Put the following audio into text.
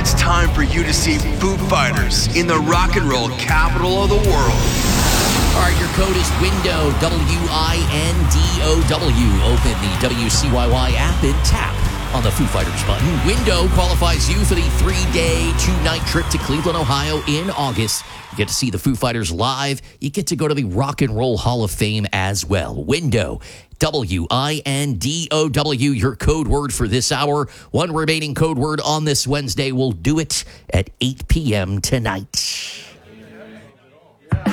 It's time for you to see Foo Fighters in the rock and roll capital of the world. All right, your code is WINDOW, WINDOW. Open the WCYY app and tap on the Foo Fighters button. WINDOW qualifies you for the 3-day, 2-night trip to Cleveland, Ohio in August. You get to see the Foo Fighters live. You get to go to the Rock and Roll Hall of Fame as well. WINDOW, WINDOW, your code word for this hour. One remaining code word on this Wednesday. We'll do it at 8 p.m. tonight.